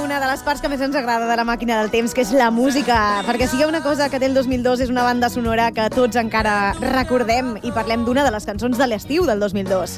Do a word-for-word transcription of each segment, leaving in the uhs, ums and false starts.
una de les parts que més ens agrada de la màquina del temps, que és la música, perquè si hi ha una cosa que té el dos mil dos és una banda sonora que tots encara recordem, i parlem d'una de les cançons de l'estiu del dos mil dos.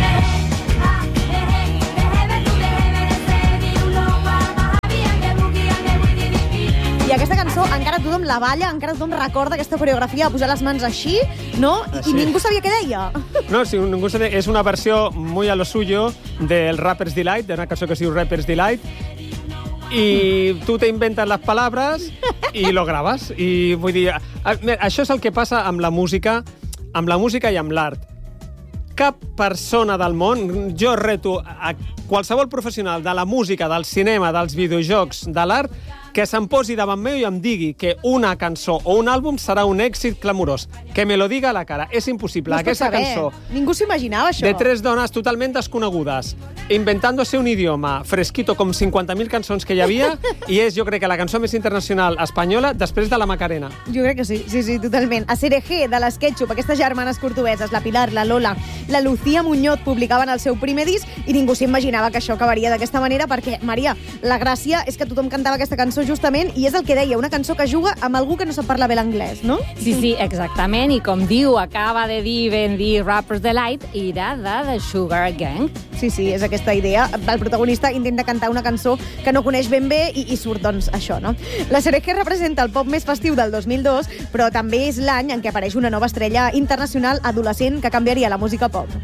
I aquesta cançó encara tothom la balla, encara tothom recorda aquesta coreografia de posar les mans així, no? I, Així. i ningú sabia què deia. No, sí, ningú sabia. És una versió muy a lo suyo del Rapper's Delight, d'una cançó que es diu Rapper's Delight, i tu te inventes les paraules i lo graves. I vull dir, a, mira, això és el que passa amb la música, amb la música i amb l'art. Cap persona del món, jo reto a qualsevol professional de la música, del cinema, dels videojocs, de l'art, que se'm posi davant meu i em digui que una cançó o un àlbum serà un èxit clamorós. Que me lo diga a la cara. És impossible. No es pot Aquesta saber. cançó Ningú s'imaginava això. de tres dones totalment desconegudes, inventant-se un idioma fresquito com cinquanta mil cançons que hi havia, i és, jo crec, que la cançó més internacional espanyola després de la Macarena. Jo crec que sí, sí, sí, totalment. A Cereje, de les Ketchup, aquestes germanes cordobeses, la Pilar, la Lola, la Lucía Muñoz, publicaven el seu primer disc i ningú s'imaginava que això acabaria d'aquesta manera perquè, Maria, la gràcia és que tothom cantava aquesta cançó justament, i és el que deia, una cançó que juga amb algú que no sap parlar bé l'anglès, no? Sí, sí, exactament. I com diu, acaba de dir ben dir Rapper's Delight, era de The Sugar Gang. Sí, sí, és aquesta idea. El protagonista intenta cantar una cançó que no coneix ben bé i, i surt, doncs, això, no? La Cereje representa el pop més festiu del dos mil dos, però també és l'any en què apareix una nova estrella internacional adolescent que canviaria la música pop.